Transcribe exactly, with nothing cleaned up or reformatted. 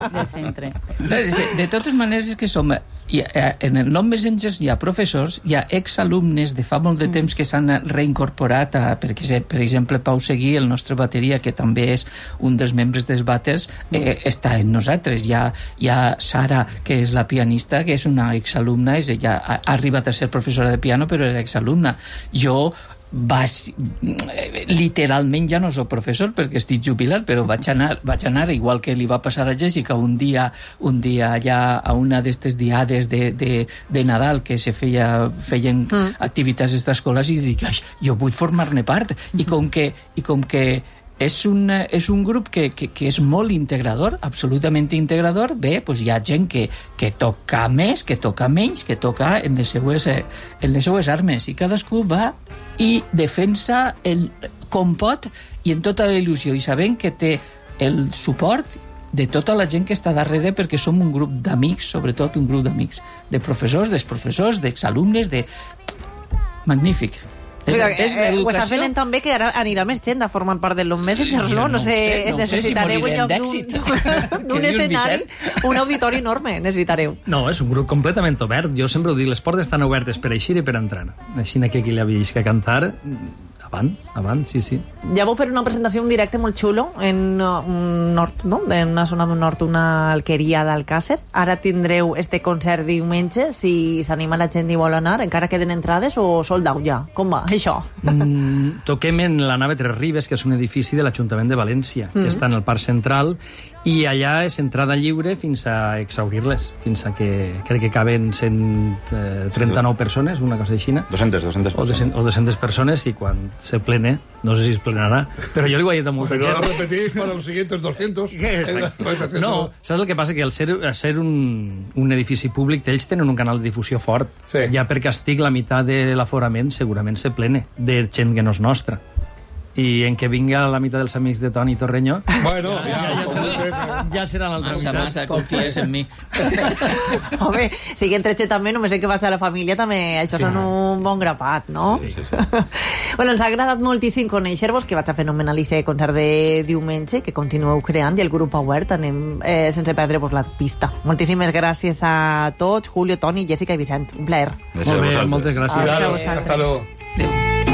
del centre. De, de totes maneres, és que som... Hi ha, en el nom Messengers hi ha professors, hi ha exalumnes de fa molt de temps que s'han reincorporat a, perquè, per exemple, Pau Seguí, el nostre bateria, que també és un dels membres dels Batters, eh, està en nosaltres. Hi ha, hi ha Sara, que és la pianista, que és una exalumna, és ella ha, ha arribat a ser professora de piano, però era exalumna. Jo vaig, literalment ja no soc professor perquè estic jubilat, però vaig anar, vaig anar igual que li va passar a Jessica un dia, un dia allà a una d'aquestes diades de, de, de Nadal que se feia, feien mm. activitats d'escoles i dic, jo vull formar-ne part i com que, i com que és un, és un grup que, que, que és molt integrador, absolutament integrador. Bé, doncs hi ha gent que, que toca més, que toca menys, que toca en les seues, en les seues armes, i cadascú va i defensa el, com pot i en tota la il·lusió, i sabent que té el suport de tota la gent que està darrere, perquè som un grup d'amics, sobretot un grup d'amics, de professors, d'exprofessors, d'exalumnes, de... Magnífic. És, o sigui, és eh, l'educació... Ho està fent també que ara anirà més gent a formar part de los Messengers, no? No, no sé, no necessitareu sé si en lloc d'un escenari, un auditori enorme, necessitareu. No, és un grup completament obert. Jo sempre ho dic, les portes estan obertes per eixir i per entrar. Així que qui li havia que cantar... Avant, avant, sí, sí. Ja vau fer una presentació, un directe molt xulo en un nord, no? En una zona nord, una alqueria d'Alcàsser. Ara tindreu este concert diumenge, si s'anima la gent i vol anar, encara queden entrades o sold out ja? Com va, això? Mm, toquem en la nave Tres Ribes, que és un edifici de l'Ajuntament de València, mm. que està en el Parc Central, i allà és entrada lliure fins a exhaurir-les, fins a que crec que caben cent trenta-nou persones, una cosa així. dues-centes, dues-centes persones. O dues-centes persones, i quan se plene, no sé si es plenarà, però jo li ho he dit a molta gent. Pero lo repetís para los siguientes doscientos. No, saps el que passa? Que al ser, al ser un, un edifici públic, ells tenen un canal de difusió fort. Sí. Ja per càstig, la meitat de l'aforament segurament se plene, de gent que no és nostra. I en què vinga la meitat dels amics de Toni Torreño, bueno, ja, ja, ja, serà, ja serà l'altra massa, meitat. Massa, confies en mi. Home, si que entre també, només que vaig a la família, també això sí. Són un bon grapat, no? Sí, sí, sí. Bueno, ens ha agradat moltíssim conèixer-vos, que vaig a fenomenal aquest concert de diumenge, que continueu creant, i el grup obert, anem eh, sense perdre-vos la pista. Moltíssimes gràcies a tots, Julio, Toni, Jessica i Vicent. Un plaer. Molt bé, moltes gràcies. Adéu, hasta luego. Adéu.